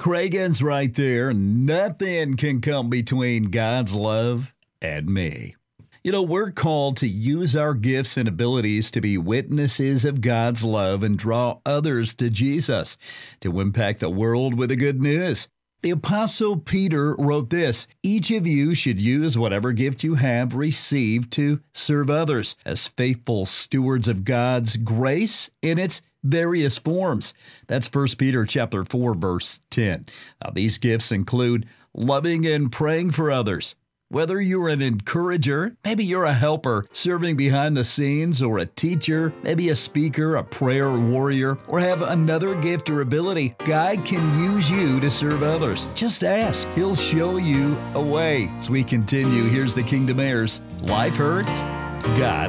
Craigan's right there. Nothing can come between God's love and me. You know, we're called to use our gifts and abilities to be witnesses of God's love and draw others to Jesus, to impact the world with the good news. The Apostle Peter wrote this: each of you should use whatever gift you have received to serve others as faithful stewards of God's grace in its various forms. That's 1 Peter chapter 4, verse 10. Now, these gifts include loving and praying for others. Whether you're an encourager, maybe you're a helper serving behind the scenes, or a teacher, maybe a speaker, a prayer warrior, or have another gift or ability, God can use you to serve others. Just ask. He'll show you a way. As we continue, here's the Kingdom Heirs. Life hurts. God